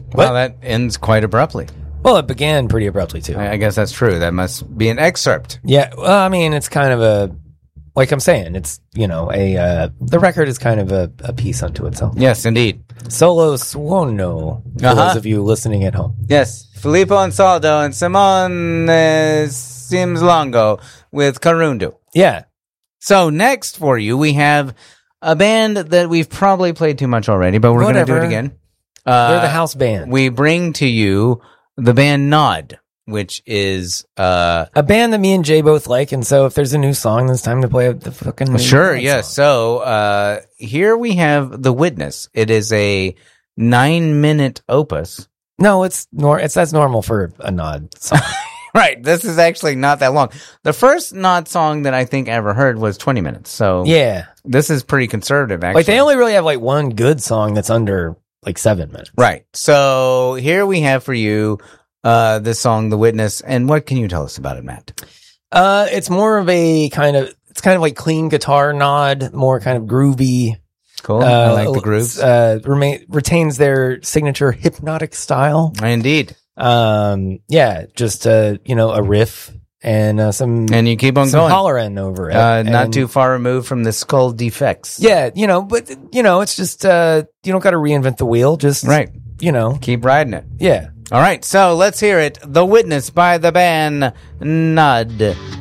Well, that ends quite abruptly. Well, it began pretty abruptly, too. I guess that's true. That must be an excerpt. Yeah, well, I mean, it's kind of a... Like I'm saying, it's, the record is kind of a piece unto itself. Yes, indeed. Solo Suono, for those of you listening at home. Yes, Filippo Ansaldo and Simone Sims Longo with Karundu. Yeah. So next for you, we have a band that we've probably played too much already, but we're going to do it again. They're the house band. We bring to you the band Nod, which is a band that me and Jay both like, and so if there's a new song, then it's time to play the fucking new sure, Nod yes. song. So here we have The Witness. It is a 9-minute opus. No, that's normal for a Nod song. Right, this is actually not that long. The first Nod song that I think I ever heard was 20 minutes. So yeah, this is pretty conservative, actually. Like they only really have like one good song that's under like 7 minutes. Right. So here we have for you this song, The Witness. And what can you tell us about it, Matt? It's more of it's kind of like clean guitar Nod, more kind of groovy. Cool. I like the grooves. Retains their signature hypnotic style. Indeed. Yeah, just a riff and and you keep on going, hollering over it. Not too far removed from the Skull Defects. Yeah, but it's just you don't got to reinvent the wheel. Just right. Keep riding it. Yeah. All right. So let's hear it. The Witness by the band Nod.